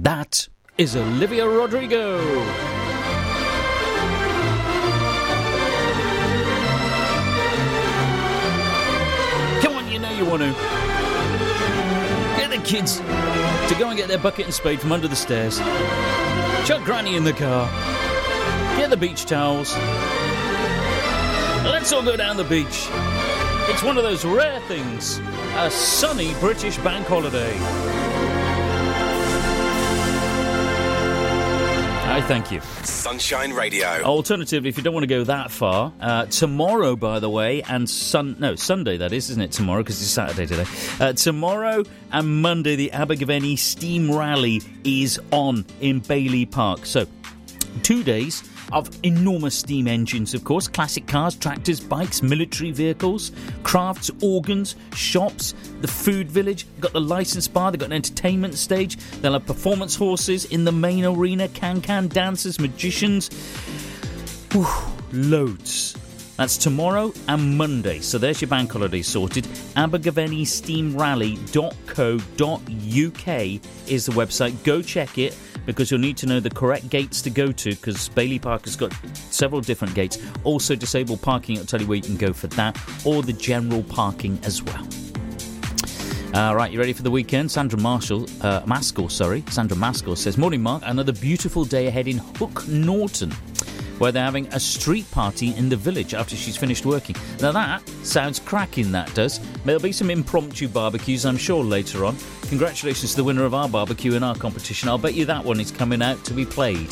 That is Olivia Rodrigo. Come on, you know you want to. Get the kids to go and get their bucket and spade from under the stairs. Chuck Granny in the car. Get the beach towels. Let's all go down the beach. It's one of those rare things. A sunny British bank holiday. I thank you. Sunshine Radio. Alternatively, if you don't want to go that far, tomorrow, by the way, and Sunday, that is, isn't it, tomorrow, because it's Saturday today. Tomorrow and Monday, the Abergavenny Steam Rally is on in Bailey Park. So, 2 days of enormous steam engines, of course, classic cars, tractors, bikes, military vehicles, crafts, organs, shops, the food village, got the licence bar, they've got an entertainment stage, they'll have performance horses in the main arena, can-can dancers, magicians, loads. That's tomorrow and Monday, so there's your bank holiday sorted. AbergavennySteamRally.co.uk is the website. Go check it, because you'll need to know the correct gates to go to, because Bailey Park has got several different gates. Also, disabled parking, I'll tell you where you can go for that, or the general parking as well. Right, you ready for the weekend? Sandra Maskell says, "Morning, Mark. Another beautiful day ahead in Hook Norton, where they're having a street party in the village after she's finished working." Now that sounds cracking, that does. There'll be some impromptu barbecues, I'm sure, later on. Congratulations to the winner of our barbecue in our competition. I'll bet you that one is coming out to be played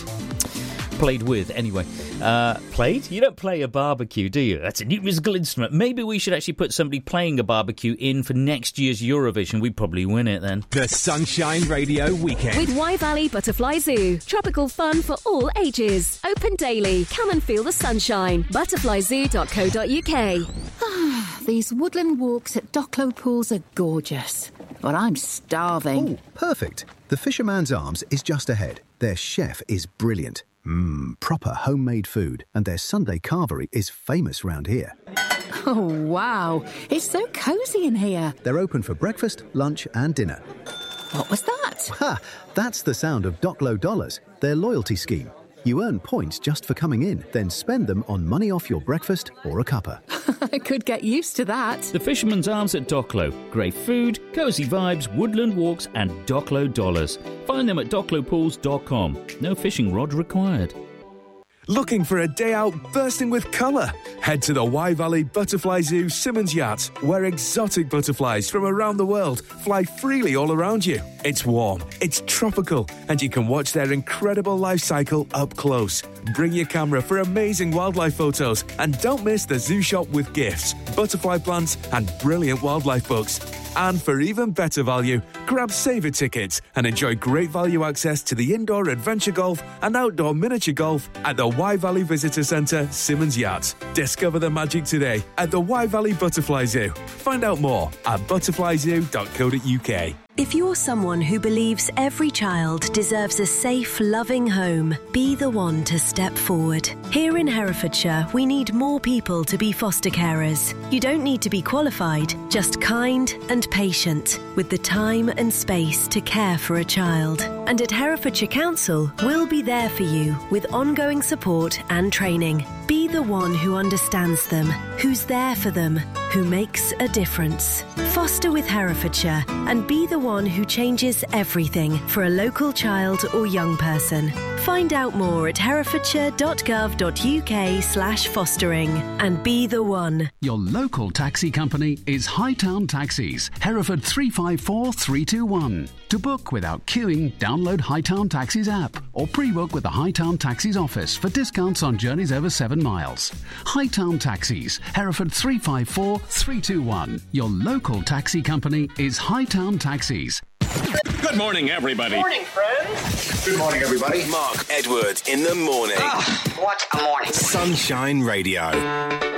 with, anyway. Played? You don't play a barbecue, do you? That's a new musical instrument. Maybe we should actually put somebody playing a barbecue in for next year's Eurovision. We'd probably win it then. The Sunshine Radio Weekend. With Wye Valley Butterfly Zoo. Tropical fun for all ages. Open daily. Come and feel the sunshine. Butterflyzoo.co.uk. These woodland walks at Docklow Pools are gorgeous. But I'm starving. Oh, perfect. The Fisherman's Arms is just ahead. Their chef is brilliant. Proper homemade food, and their Sunday carvery is famous round here. Oh, wow. It's so cosy in here. They're open for breakfast, lunch and dinner. What was that? Ha! That's the sound of Docklow Dollars, their loyalty scheme. You earn points just for coming in, then spend them on money off your breakfast or a cuppa. I could get used to that. The Fisherman's Arms at Docklow. Great food, cosy vibes, woodland walks and Docklow dollars. Find them at docklowpools.com. No fishing rod required. Looking for a day out bursting with colour? Head to the Wye Valley Butterfly Zoo Simmons Yacht, where exotic butterflies from around the world fly freely all around you. It's warm, it's tropical, and you can watch their incredible life cycle up close. Bring your camera for amazing wildlife photos, and don't miss the zoo shop with gifts, butterfly plants, and brilliant wildlife books. And for even better value, grab saver tickets and enjoy great value access to the indoor adventure golf and outdoor miniature golf at the Wye Valley Visitor Centre, Simmons Yacht. Discover the magic today at the Wye Valley Butterfly Zoo. Find out more at butterflyzoo.co.uk. If you're someone who believes every child deserves a safe, loving home, be the one to step forward. Here in Herefordshire, we need more people to be foster carers. You don't need to be qualified, just kind and patient, with the time and space to care for a child. And at Herefordshire Council, we'll be there for you with ongoing support and training. Be the one who understands them, who's there for them, who makes a difference. Foster with Herefordshire and be the one who changes everything for a local child or young person. Find out more at herefordshire.gov.uk/fostering and be the one. Your local taxi company is Hightown Taxis, Hereford 354321. To book without queuing, download Hightown Taxis app or pre-book with the Hightown Taxis office for discounts on journeys over 7 miles. Hightown Taxis, Hereford 354321. Your local taxi company is Hightown Taxis. Good morning, everybody. Morning, friends. Good morning, everybody. Mark Edward in the morning. What a morning. Sunshine Radio.